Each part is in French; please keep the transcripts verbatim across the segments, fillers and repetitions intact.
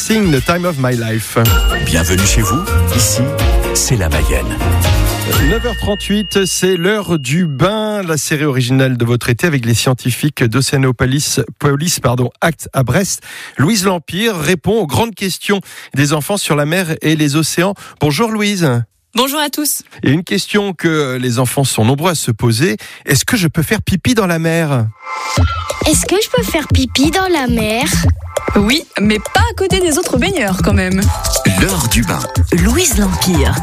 Sing The Time of My Life. Bienvenue chez vous, ici, c'est la Mayenne. neuf heures trente-huit, c'est l'heure du bain, la série originale de votre été avec les scientifiques d'Océanopolis Police, pardon, Act à Brest. Louise Lampire répond aux grandes questions des enfants sur la mer et les océans. Bonjour Louise. Bonjour à tous. Et une question que les enfants sont nombreux à se poser, est-ce que je peux faire pipi dans la mer ? Est-ce que je peux faire pipi dans la mer ? Oui, mais pas à côté des autres baigneurs quand même. L'heure du bain. Louise Lampire.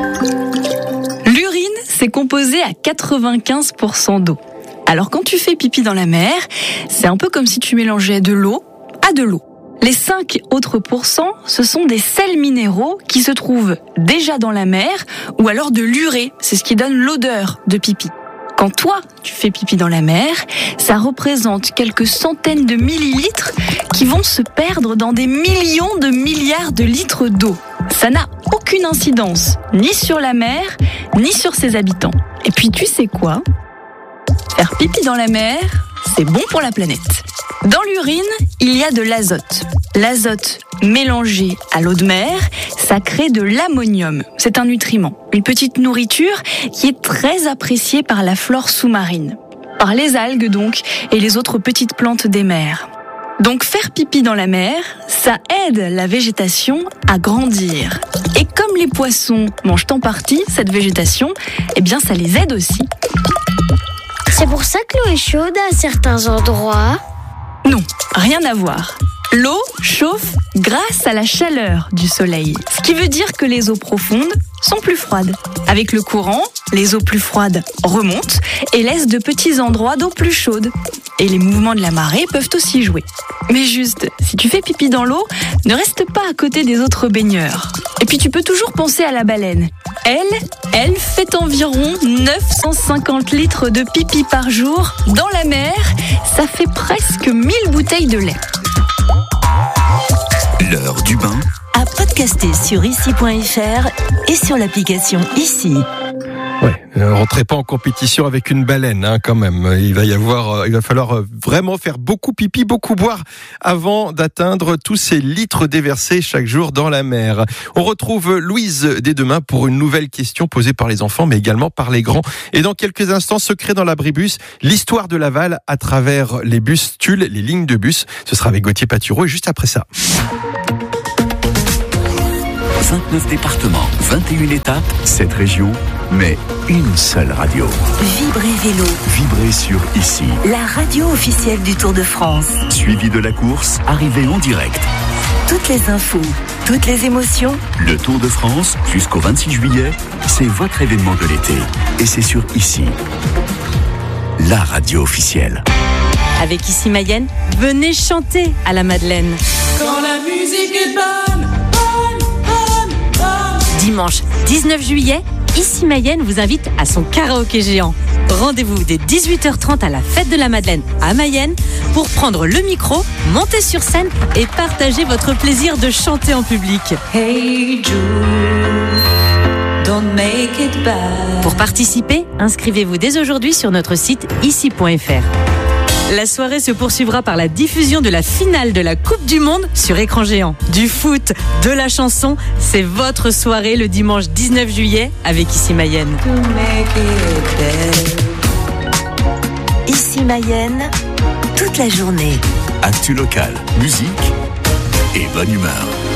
L'urine, c'est composé à quatre-vingt-quinze pour cent d'eau. Alors quand tu fais pipi dans la mer, c'est un peu comme si tu mélangeais de l'eau à de l'eau. Les cinq autres pourcents, ce sont des sels minéraux qui se trouvent déjà dans la mer ou alors de l'urée, c'est ce qui donne l'odeur de pipi. Quand toi, tu fais pipi dans la mer, ça représente quelques centaines de millilitres qui vont se perdre dans des millions de milliards de litres d'eau. Ça n'a aucune incidence, ni sur la mer, ni sur ses habitants. Et puis tu sais quoi ? Faire pipi dans la mer, c'est bon pour la planète. Dans l'urine, il y a de l'azote. L'azote mélangé à l'eau de mer, ça crée de l'ammonium. C'est un nutriment, une petite nourriture qui est très appréciée par la flore sous-marine. Par les algues donc, et les autres petites plantes des mers. Donc faire pipi dans la mer, ça aide la végétation à grandir. Et comme les poissons mangent en partie cette végétation, eh bien ça les aide aussi. C'est pour ça que l'eau est chaude à certains endroits ? Non, rien à voir. L'eau chauffe grâce à la chaleur du soleil. Ce qui veut dire que les eaux profondes sont plus froides. Avec le courant, les eaux plus froides remontent et laissent de petits endroits d'eau plus chaude. Et les mouvements de la marée peuvent aussi jouer. Mais juste, si tu fais pipi dans l'eau, ne reste pas à côté des autres baigneurs. Et puis tu peux toujours penser à la baleine. Elle, elle fait environ neuf cent cinquante litres de pipi par jour dans la mer. Ça fait presque mille bouteilles de lait. L'heure du bain. À podcaster sur ici point f r et sur l'application Ici. Ouais, ne rentrez pas en compétition avec une baleine, hein, quand même. Il va y avoir, il va falloir vraiment faire beaucoup pipi, beaucoup boire avant d'atteindre tous ces litres déversés chaque jour dans la mer. On retrouve Louise dès demain pour une nouvelle question posée par les enfants, mais également par les grands. Et dans quelques instants, secret dans l'abribus, l'histoire de Laval à travers les bus Tulle, les lignes de bus. Ce sera avec Gauthier Patureau et juste après ça. vingt-neuf départements, vingt et une étapes, sept régions, mais une seule radio. Vibrez Vélo. Vibrez sur Ici. La radio officielle du Tour de France. Suivi de la course, arrivée en direct. Toutes les infos, toutes les émotions. Le Tour de France, jusqu'au vingt-six juillet, c'est votre événement de l'été. Et c'est sur Ici. La radio officielle. Avec Ici Mayenne, venez chanter à la Madeleine. Quand la musique est bonne. Dimanche dix-neuf juillet, Ici Mayenne vous invite à son karaoké géant. Rendez-vous dès dix-huit heures trente à la fête de la Madeleine à Mayenne pour prendre le micro, monter sur scène et partager votre plaisir de chanter en public. Hey Jude, don't make it bad. Pour participer, inscrivez-vous dès aujourd'hui sur notre site ici point f r. La soirée se poursuivra par la diffusion de la finale de la Coupe du Monde sur écran géant. Du foot, de la chanson, c'est votre soirée le dimanche dix-neuf juillet avec Ici Mayenne. To make it better. Ici Mayenne, toute la journée. Actu local, musique et bonne humeur.